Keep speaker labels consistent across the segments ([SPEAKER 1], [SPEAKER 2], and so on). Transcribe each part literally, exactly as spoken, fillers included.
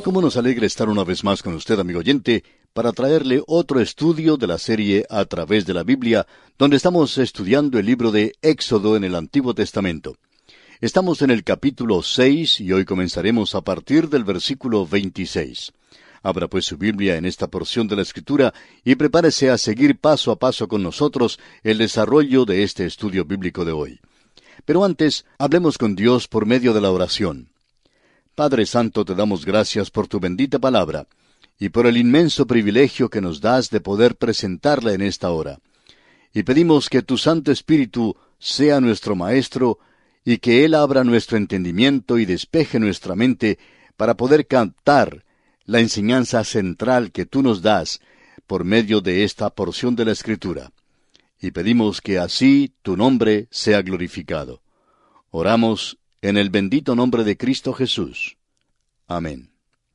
[SPEAKER 1] Cómo nos alegra estar una vez más con usted, amigo oyente, para traerle otro estudio de la serie A través de la Biblia, donde estamos estudiando el libro de Éxodo en el Antiguo Testamento. Estamos en el capítulo seis y hoy comenzaremos a partir del versículo veintiséis. Abra pues su Biblia en esta porción de la Escritura y prepárese a seguir paso a paso con nosotros el desarrollo de este estudio bíblico de hoy. Pero antes, hablemos con Dios por medio de la oración. Padre Santo, te damos gracias por tu bendita palabra y por el inmenso privilegio que nos das de poder presentarla en esta hora. Y pedimos que tu Santo Espíritu sea nuestro Maestro y que Él abra nuestro entendimiento y despeje nuestra mente para poder captar la enseñanza central que tú nos das por medio de esta porción de la Escritura. Y pedimos que así tu nombre sea glorificado. Oramos en el bendito nombre de Cristo Jesús. Amén.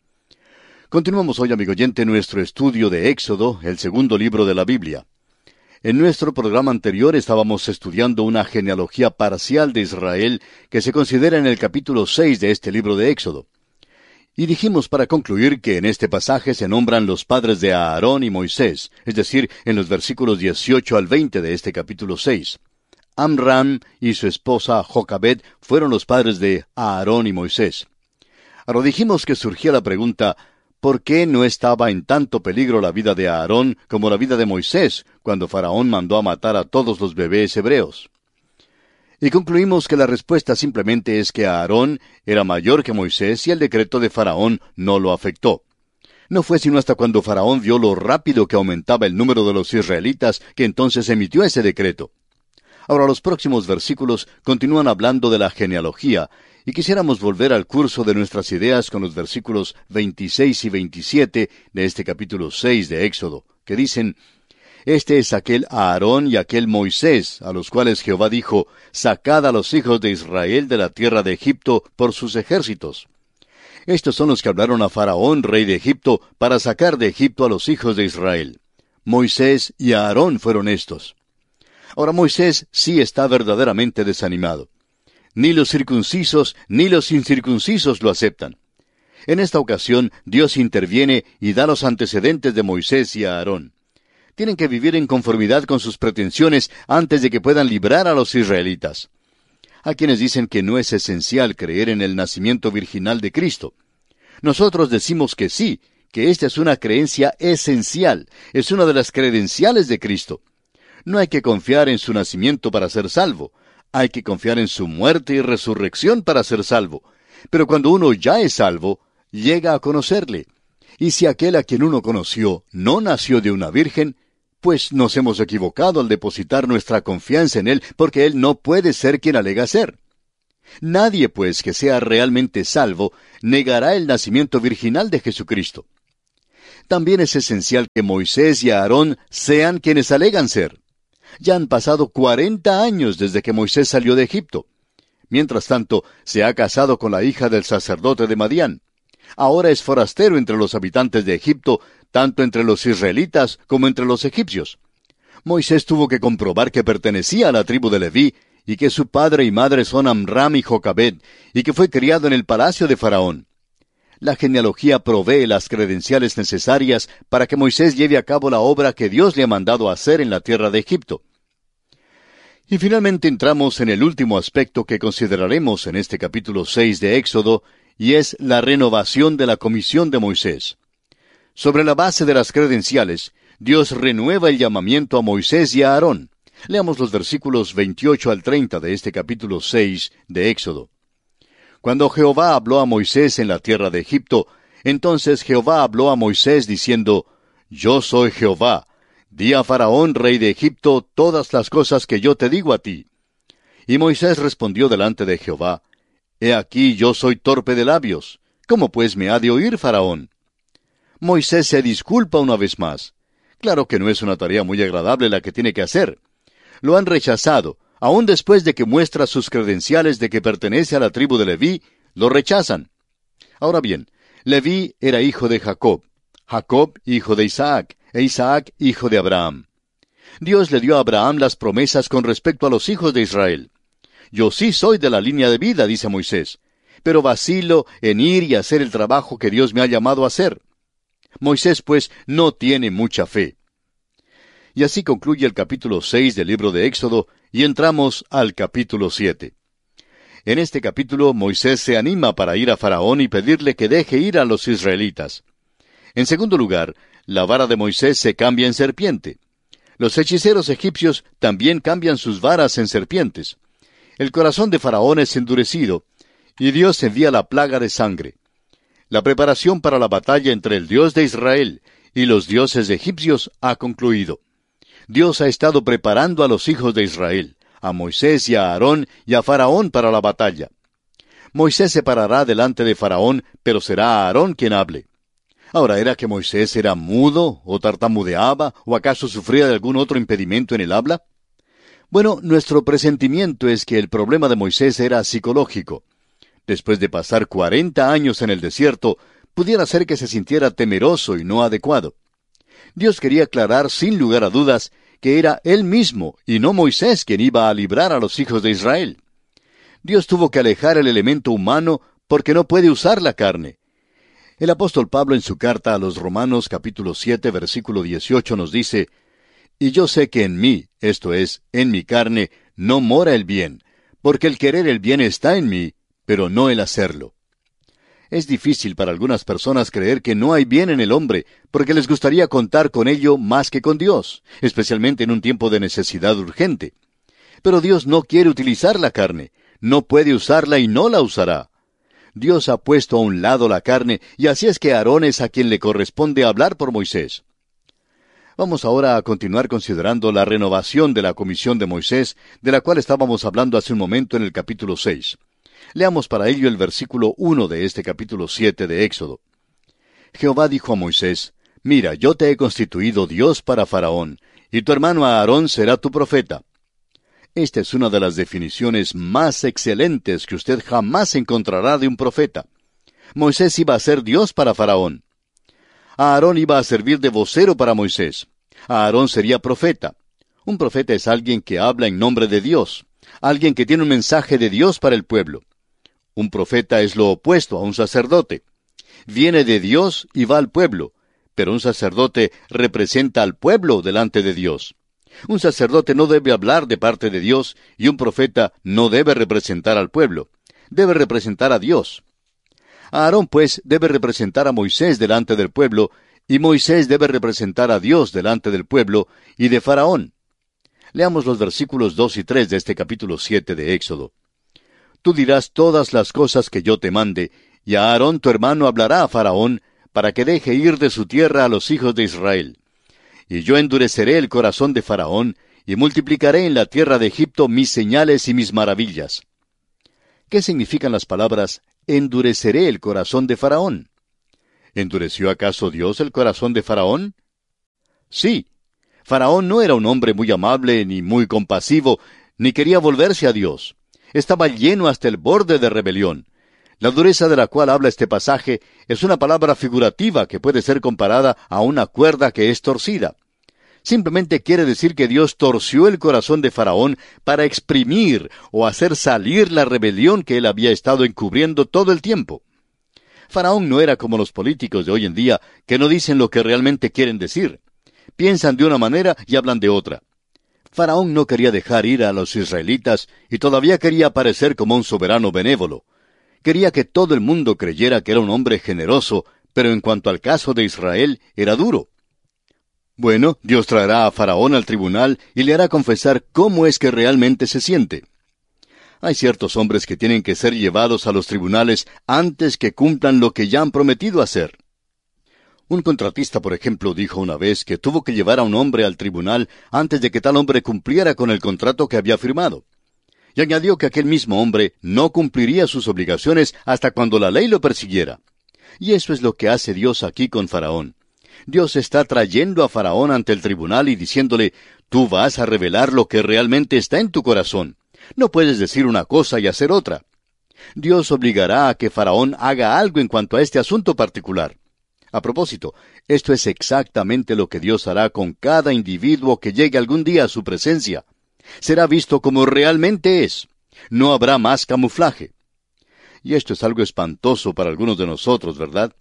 [SPEAKER 1] Continuamos hoy, amigo oyente, nuestro estudio de Éxodo, el segundo libro de la Biblia. En nuestro programa anterior estábamos estudiando una genealogía parcial de Israel que se considera en el capítulo seis de este libro de Éxodo. Y dijimos para concluir que en este pasaje se nombran los padres de Aarón y Moisés, es decir, en los versículos dieciocho al veinte de este capítulo seis. Amram y su esposa Jocabed fueron los padres de Aarón y Moisés. Ahora dijimos que surgía la pregunta, ¿por qué no estaba en tanto peligro la vida de Aarón como la vida de Moisés cuando Faraón mandó a matar a todos los bebés hebreos? Y concluimos que la respuesta simplemente es que Aarón era mayor que Moisés y el decreto de Faraón no lo afectó. No fue sino hasta cuando Faraón vio lo rápido que aumentaba el número de los israelitas que entonces emitió ese decreto. Ahora los próximos versículos continúan hablando de la genealogía, y quisiéramos volver al curso de nuestras ideas con los versículos veintiséis y veintisiete de este capítulo seis de Éxodo, que dicen: Este es aquel Aarón y aquel Moisés, a los cuales Jehová dijo, sacad a los hijos de Israel de la tierra de Egipto por sus ejércitos. Estos son los que hablaron a Faraón, rey de Egipto, para sacar de Egipto a los hijos de Israel. Moisés y Aarón fueron estos. Ahora Moisés sí está verdaderamente desanimado. Ni los circuncisos ni los incircuncisos lo aceptan. En esta ocasión, Dios interviene y da los antecedentes de Moisés y Aarón. Tienen que vivir en conformidad con sus pretensiones antes de que puedan librar a los israelitas. Hay quienes dicen que no es esencial creer en el nacimiento virginal de Cristo. Nosotros decimos que sí, que esta es una creencia esencial, es una de las credenciales de Cristo. No hay que confiar en su nacimiento para ser salvo. Hay que confiar en su muerte y resurrección para ser salvo. Pero cuando uno ya es salvo, llega a conocerle. Y si aquel a quien uno conoció no nació de una virgen, pues nos hemos equivocado al depositar nuestra confianza en él, porque él no puede ser quien alega ser. Nadie, pues, que sea realmente salvo, negará el nacimiento virginal de Jesucristo. También es esencial que Moisés y Aarón sean quienes alegan ser. Ya han pasado cuarenta años desde que Moisés salió de Egipto. Mientras tanto, se ha casado con la hija del sacerdote de Madián. Ahora es forastero entre los habitantes de Egipto, tanto entre los israelitas como entre los egipcios. Moisés tuvo que comprobar que pertenecía a la tribu de Leví, y que su padre y madre son Amram y Jocabed, y que fue criado en el palacio de Faraón. La genealogía provee las credenciales necesarias para que Moisés lleve a cabo la obra que Dios le ha mandado hacer en la tierra de Egipto. Y finalmente entramos en el último aspecto que consideraremos en este capítulo seis de Éxodo, y es la renovación de la comisión de Moisés. Sobre la base de las credenciales, Dios renueva el llamamiento a Moisés y a Aarón. Leamos los versículos veintiocho al treinta de este capítulo seis de Éxodo. Cuando Jehová habló a Moisés en la tierra de Egipto, entonces Jehová habló a Moisés diciendo, Yo soy Jehová, di a Faraón, rey de Egipto, todas las cosas que yo te digo a ti. Y Moisés respondió delante de Jehová, He aquí yo soy torpe de labios, ¿cómo pues me ha de oír Faraón? Moisés se disculpa una vez más. Claro que no es una tarea muy agradable la que tiene que hacer. Lo han rechazado. Aún después de que muestra sus credenciales de que pertenece a la tribu de Leví, lo rechazan. Ahora bien, Leví era hijo de Jacob, Jacob hijo de Isaac, e Isaac hijo de Abraham. Dios le dio a Abraham las promesas con respecto a los hijos de Israel. Yo sí soy de la línea de vida, dice Moisés. pero vacilo en ir y hacer el trabajo que Dios me ha llamado a hacer. Moisés, pues, no tiene mucha fe. Y así concluye el capítulo seis del libro de Éxodo, y entramos al capítulo siete. En este capítulo, Moisés se anima para ir a Faraón y pedirle que deje ir a los israelitas. En segundo lugar, la vara de Moisés se cambia en serpiente. Los hechiceros egipcios también cambian sus varas en serpientes. El corazón de Faraón es endurecido, y Dios envía la plaga de sangre. La preparación para la batalla entre el Dios de Israel y los dioses egipcios ha concluido. Dios ha estado preparando a los hijos de Israel, a Moisés y a Aarón y a Faraón para la batalla. Moisés se parará delante de Faraón, pero será Aarón quien hable. Ahora, ¿era que Moisés era mudo, o tartamudeaba, o acaso sufría de algún otro impedimento en el habla? Bueno, nuestro presentimiento es que el problema de Moisés era psicológico. Después de pasar cuarenta años en el desierto, pudiera ser que se sintiera temeroso y no adecuado. Dios quería aclarar sin lugar a dudas que era Él mismo y no Moisés quien iba a librar a los hijos de Israel. Dios tuvo que alejar el elemento humano porque no puede usar la carne. El apóstol Pablo en su carta a los Romanos capítulo siete versículo dieciocho nos dice: «Y yo sé que en mí, esto es, en mi carne, no mora el bien, porque el querer el bien está en mí, pero no el hacerlo». Es difícil para algunas personas creer que no hay bien en el hombre, porque les gustaría contar con ello más que con Dios, especialmente en un tiempo de necesidad urgente. Pero Dios no quiere utilizar la carne, no puede usarla y no la usará. Dios ha puesto a un lado la carne, y así es que Aarón es a quien le corresponde hablar por Moisés. Vamos ahora a continuar considerando la renovación de la comisión de Moisés, de la cual estábamos hablando hace un momento en el capítulo seis. Leamos para ello el versículo uno de este capítulo siete de Éxodo. Jehová dijo a Moisés: «Mira, yo te he constituido Dios para Faraón, y tu hermano Aarón será tu profeta». Esta es una de las definiciones más excelentes que usted jamás encontrará de un profeta. Moisés iba a ser Dios para Faraón. Aarón iba a servir de vocero para Moisés. Aarón sería profeta. Un profeta es alguien que habla en nombre de Dios, alguien que tiene un mensaje de Dios para el pueblo. Un profeta es lo opuesto a un sacerdote. Viene de Dios y va al pueblo, pero un sacerdote representa al pueblo delante de Dios. Un sacerdote no debe hablar de parte de Dios y un profeta no debe representar al pueblo. Debe representar a Dios. Aarón, pues, debe representar a Moisés delante del pueblo, y Moisés debe representar a Dios delante del pueblo y de Faraón. Leamos los versículos dos y tres de este capítulo siete de Éxodo. Tú dirás todas las cosas que yo te mande, y a Aarón tu hermano hablará a Faraón, para que deje ir de su tierra a los hijos de Israel. Y yo endureceré el corazón de Faraón, y multiplicaré en la tierra de Egipto mis señales y mis maravillas. ¿Qué significan las palabras endureceré el corazón de Faraón? ¿Endureció acaso Dios el corazón de Faraón? Sí. Faraón no era un hombre muy amable ni muy compasivo, ni quería volverse a Dios. Estaba lleno hasta el borde de rebelión. La dureza de la cual habla este pasaje es una palabra figurativa que puede ser comparada a una cuerda que es torcida. Simplemente quiere decir que Dios torció el corazón de Faraón para exprimir o hacer salir la rebelión que él había estado encubriendo todo el tiempo. Faraón no era como los políticos de hoy en día, que no dicen lo que realmente quieren decir. Piensan de una manera y hablan de otra. Faraón no quería dejar ir a los israelitas y todavía quería aparecer como un soberano benévolo. Quería que todo el mundo creyera que era un hombre generoso, pero en cuanto al caso de Israel, era duro. Bueno, Dios traerá a Faraón al tribunal y le hará confesar cómo es que realmente se siente. Hay ciertos hombres que tienen que ser llevados a los tribunales antes que cumplan lo que ya han prometido hacer. Un contratista, por ejemplo, dijo una vez que tuvo que llevar a un hombre al tribunal antes de que tal hombre cumpliera con el contrato que había firmado. Y añadió que aquel mismo hombre no cumpliría sus obligaciones hasta cuando la ley lo persiguiera. Y eso es lo que hace Dios aquí con Faraón. Dios está trayendo a Faraón ante el tribunal y diciéndole: tú vas a revelar lo que realmente está en tu corazón. No puedes decir una cosa y hacer otra. Dios obligará a que Faraón haga algo en cuanto a este asunto particular. A propósito, esto es exactamente lo que Dios hará con cada individuo que llegue algún día a su presencia. Será visto como realmente es. No habrá más camuflaje. y esto es algo espantoso para algunos de nosotros, ¿verdad?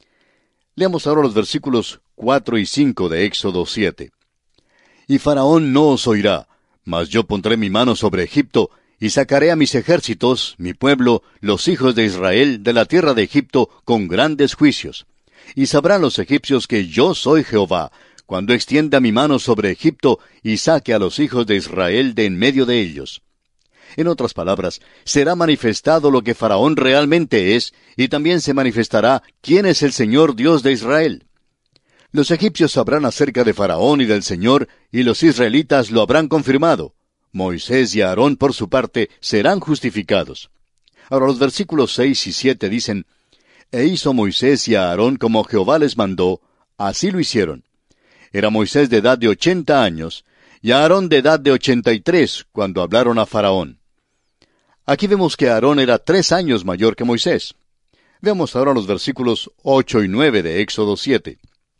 [SPEAKER 1] Leamos ahora los versículos cuatro y cinco de Éxodo siete. Y Faraón no os oirá, mas yo pondré mi mano sobre Egipto, y sacaré a mis ejércitos, mi pueblo, los hijos de Israel, de la tierra de Egipto, con grandes juicios. Y sabrán los egipcios que yo soy Jehová, cuando extienda mi mano sobre Egipto, y saque a los hijos de Israel de en medio de ellos. En otras palabras, será manifestado lo que Faraón realmente es, y también se manifestará quién es el Señor Dios de Israel. Los egipcios sabrán acerca de Faraón y del Señor, y los israelitas lo habrán confirmado. Moisés y Aarón, por su parte, serán justificados. Ahora los versículos seis y siete dicen, E hizo Moisés y Aarón como Jehová les mandó, así lo hicieron. Era Moisés de edad de ochenta años, y Aarón de edad de ochenta y tres, cuando hablaron a Faraón. Aquí vemos que Aarón era tres años mayor que Moisés. Veamos ahora los versículos ocho y nueve de Éxodo siete.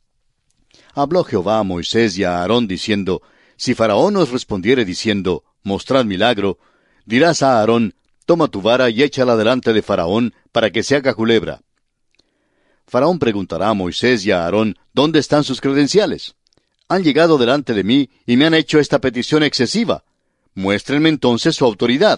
[SPEAKER 1] Habló Jehová a Moisés y a Aarón diciendo, Si Faraón os respondiere diciendo, Mostrad milagro, dirás a Aarón, Toma tu vara y échala delante de Faraón, para que se haga culebra. Faraón preguntará a Moisés y a Aarón, ¿dónde están sus credenciales? Han llegado delante de mí y me han hecho esta petición excesiva. Muéstrenme entonces su autoridad.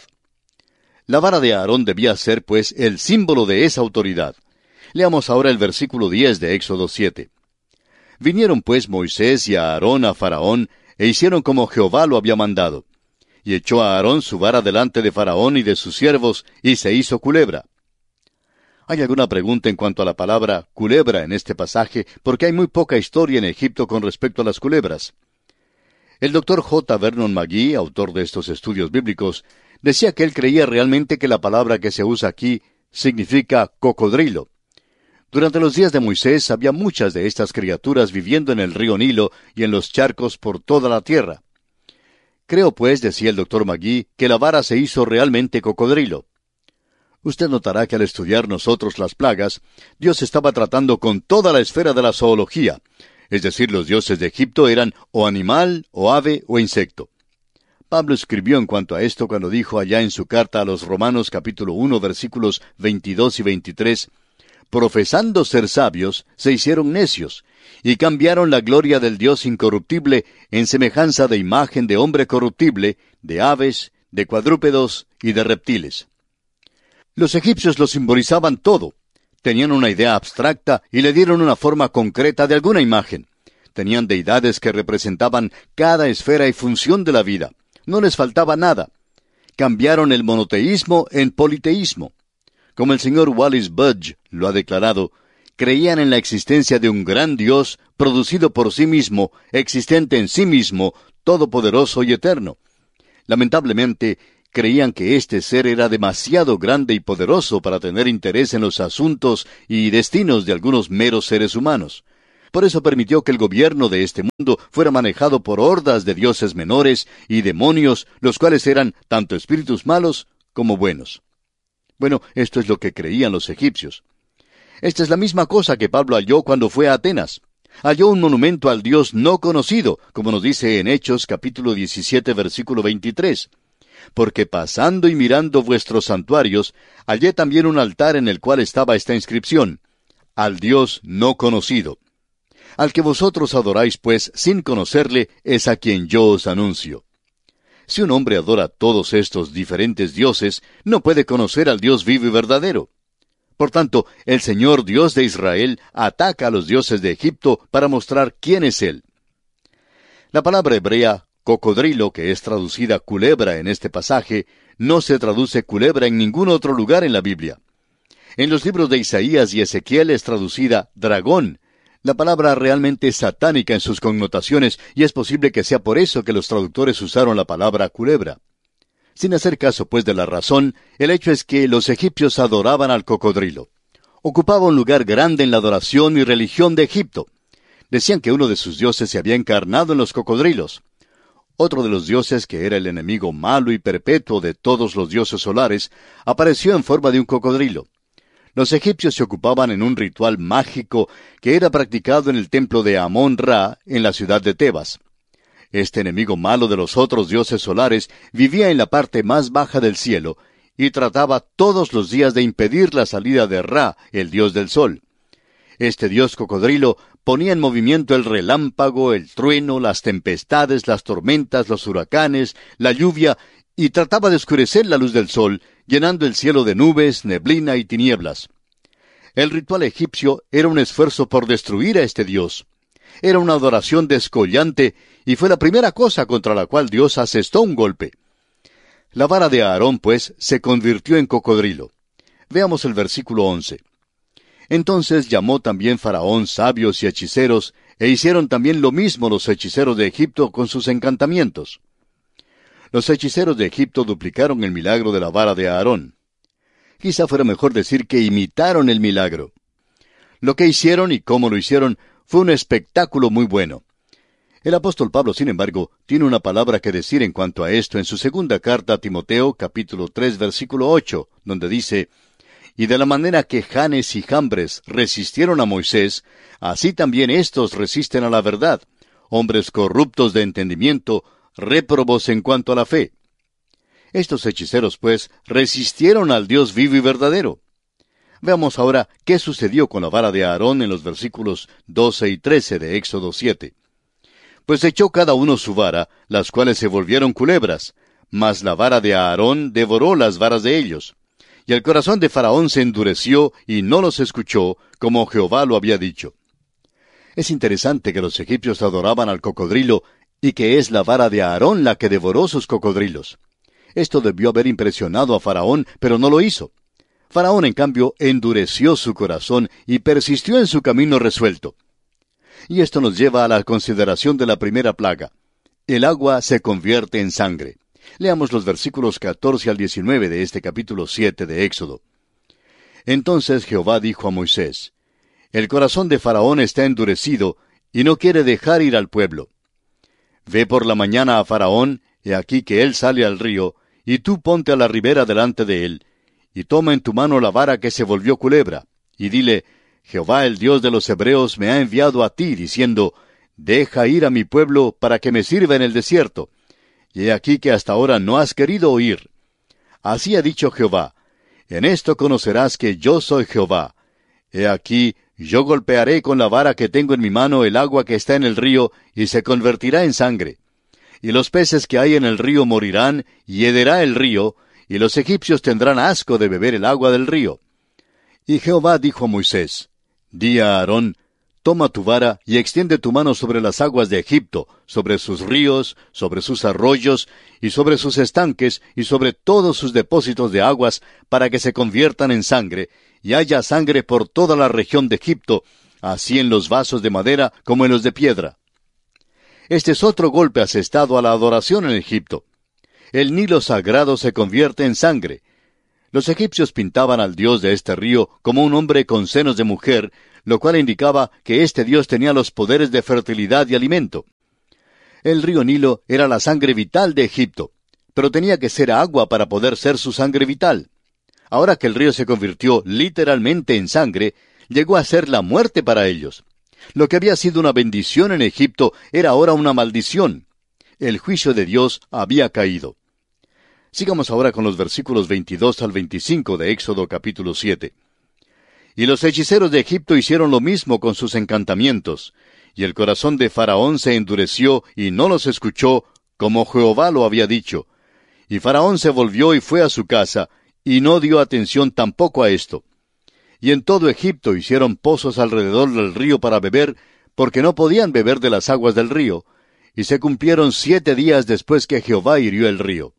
[SPEAKER 1] La vara de Aarón debía ser, pues, el símbolo de esa autoridad. Leamos ahora el versículo diez de Éxodo siete. Vinieron pues Moisés y Aarón a Faraón, e hicieron como Jehová lo había mandado. Y echó a Aarón su vara delante de Faraón y de sus siervos, y se hizo culebra. ¿Hay alguna pregunta en cuanto a la palabra culebra en este pasaje? Porque hay muy poca historia en Egipto con respecto a las culebras. El doctor J. Vernon McGee, autor de estos estudios bíblicos, decía que él creía realmente que la palabra que se usa aquí significa cocodrilo. Durante los días de Moisés había muchas de estas criaturas viviendo en el río Nilo y en los charcos por toda la tierra. Creo, pues, decía el doctor McGee, que la vara se hizo realmente cocodrilo. Usted notará que al estudiar nosotros las plagas, Dios estaba tratando con toda la esfera de la zoología, es decir, los dioses de Egipto eran o animal, o ave, o insecto. Pablo escribió en cuanto a esto cuando dijo allá en su carta a los Romanos capítulo uno versículos veintidós y veintitrés, profesando ser sabios, se hicieron necios, y cambiaron la gloria del Dios incorruptible en semejanza de imagen de hombre corruptible, de aves, de cuadrúpedos y de reptiles. Los egipcios lo simbolizaban todo. Tenían una idea abstracta y le dieron una forma concreta de alguna imagen. Tenían deidades que representaban cada esfera y función de la vida. No les faltaba nada. Cambiaron el monoteísmo en politeísmo. Como el señor Wallis Budge lo ha declarado, creían en la existencia de un gran Dios, producido por sí mismo, existente en sí mismo, todopoderoso y eterno. Lamentablemente, creían que este ser era demasiado grande y poderoso para tener interés en los asuntos y destinos de algunos meros seres humanos. Por eso permitió que el gobierno de este mundo fuera manejado por hordas de dioses menores y demonios, los cuales eran tanto espíritus malos como buenos. Bueno, esto es lo que creían los egipcios. Esta es la misma cosa que Pablo halló cuando fue a Atenas. Halló un monumento al Dios no conocido, como nos dice en Hechos capítulo diecisiete versículo veintitrés. Porque pasando y mirando vuestros santuarios, hallé también un altar en el cual estaba esta inscripción, al Dios no conocido. Al que vosotros adoráis, pues, sin conocerle, es a quien yo os anuncio. Si un hombre adora todos estos diferentes dioses, no puede conocer al Dios vivo y verdadero. Por tanto, el Señor Dios de Israel ataca a los dioses de Egipto para mostrar quién es Él. La palabra hebrea cocodrilo, que es traducida culebra en este pasaje, no se traduce culebra en ningún otro lugar en la Biblia. En los libros de Isaías y Ezequiel es traducida dragón. La palabra realmente es satánica en sus connotaciones, y es posible que sea por eso que los traductores usaron la palabra culebra. Sin hacer caso, pues, de la razón, el hecho es que los egipcios adoraban al cocodrilo. Ocupaba un lugar grande en la adoración y religión de Egipto. Decían que uno de sus dioses se había encarnado en los cocodrilos. Otro de los dioses, que era el enemigo malo y perpetuo de todos los dioses solares, apareció en forma de un cocodrilo. Los egipcios se ocupaban en un ritual mágico que era practicado en el templo de Amón-Ra, en la ciudad de Tebas. Este enemigo malo de los otros dioses solares vivía en la parte más baja del cielo, y trataba todos los días de impedir la salida de Ra, el dios del sol. Este dios cocodrilo ponía en movimiento el relámpago, el trueno, las tempestades, las tormentas, los huracanes, la lluvia, y trataba de oscurecer la luz del sol, llenando el cielo de nubes, neblina y tinieblas. El ritual egipcio era un esfuerzo por destruir a este dios. Era una adoración descollante, y fue la primera cosa contra la cual Dios asestó un golpe. La vara de Aarón, pues, se convirtió en cocodrilo. Veamos el versículo once. Entonces llamó también Faraón sabios y hechiceros, e hicieron también lo mismo los hechiceros de Egipto con sus encantamientos. Los hechiceros de Egipto duplicaron el milagro de la vara de Aarón. Quizá fuera mejor decir que imitaron el milagro. Lo que hicieron y cómo lo hicieron fue un espectáculo muy bueno. El apóstol Pablo, sin embargo, tiene una palabra que decir en cuanto a esto en su segunda carta a Timoteo, capítulo tres, versículo ocho, donde dice: «Y de la manera que Janes y Jambres resistieron a Moisés, así también éstos resisten a la verdad, hombres corruptos de entendimiento, réprobos en cuanto a la fe». Estos hechiceros, pues, resistieron al Dios vivo y verdadero. Veamos ahora qué sucedió con la vara de Aarón en los versículos doce y trece de Éxodo siete. Pues echó cada uno su vara, las cuales se volvieron culebras, mas la vara de Aarón devoró las varas de ellos. Y el corazón de Faraón se endureció y no los escuchó, como Jehová lo había dicho. Es interesante que los egipcios adoraban al cocodrilo, y que es la vara de Aarón la que devoró sus cocodrilos. Esto debió haber impresionado a Faraón, pero no lo hizo. Faraón, en cambio, endureció su corazón y persistió en su camino resuelto. Y esto nos lleva a la consideración de la primera plaga. El agua se convierte en sangre. Leamos los versículos catorce al diecinueve de este capítulo siete de Éxodo. Entonces Jehová dijo a Moisés: «El corazón de Faraón está endurecido, y no quiere dejar ir al pueblo. Ve por la mañana a Faraón, he aquí que él sale al río, y tú ponte a la ribera delante de él, y toma en tu mano la vara que se volvió culebra, y dile: Jehová el Dios de los hebreos me ha enviado a ti, diciendo: deja ir a mi pueblo para que me sirva en el desierto. Y he aquí que hasta ahora no has querido oír. Así ha dicho Jehová: en esto conocerás que yo soy Jehová. He aquí, yo golpearé con la vara que tengo en mi mano el agua que está en el río, y se convertirá en sangre. Y los peces que hay en el río morirán, y hederá el río, y los egipcios tendrán asco de beber el agua del río. Y Jehová dijo a Moisés: di a Aarón: toma tu vara y extiende tu mano sobre las aguas de Egipto, sobre sus ríos, sobre sus arroyos, y sobre sus estanques, y sobre todos sus depósitos de aguas, para que se conviertan en sangre, y haya sangre por toda la región de Egipto, así en los vasos de madera como en los de piedra. Este es otro golpe asestado a la adoración en Egipto. El Nilo sagrado se convierte en sangre. Los egipcios pintaban al dios de este río como un hombre con senos de mujer, lo cual indicaba que este dios tenía los poderes de fertilidad y alimento. El río Nilo era la sangre vital de Egipto, pero tenía que ser agua para poder ser su sangre vital. Ahora que el río se convirtió literalmente en sangre, llegó a ser la muerte para ellos. Lo que había sido una bendición en Egipto era ahora una maldición. El juicio de Dios había caído. Sigamos ahora con los versículos veintidós al veinticinco de Éxodo capítulo siete. Y los hechiceros de Egipto hicieron lo mismo con sus encantamientos, y el corazón de Faraón se endureció y no los escuchó, como Jehová lo había dicho. Y Faraón se volvió y fue a su casa, y no dio atención tampoco a esto. Y en todo Egipto hicieron pozos alrededor del río para beber, porque no podían beber de las aguas del río, y se cumplieron siete días después que Jehová hirió el río.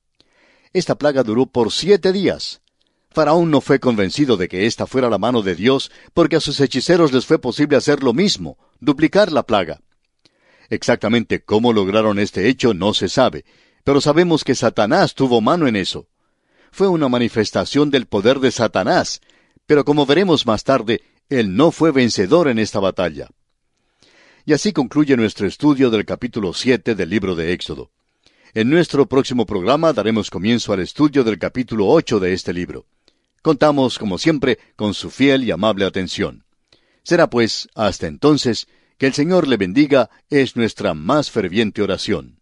[SPEAKER 1] Esta plaga duró por siete días. Faraón no fue convencido de que esta fuera la mano de Dios, porque a sus hechiceros les fue posible hacer lo mismo, duplicar la plaga. Exactamente cómo lograron este hecho no se sabe, pero sabemos que Satanás tuvo mano en eso. Fue una manifestación del poder de Satanás, pero como veremos más tarde, él no fue vencedor en esta batalla. Y así concluye nuestro estudio del capítulo siete del libro de Éxodo. En nuestro próximo programa daremos comienzo al estudio del capítulo ocho de este libro. Contamos, como siempre, con su fiel y amable atención. Será pues, hasta entonces, que el Señor le bendiga, es nuestra más ferviente oración.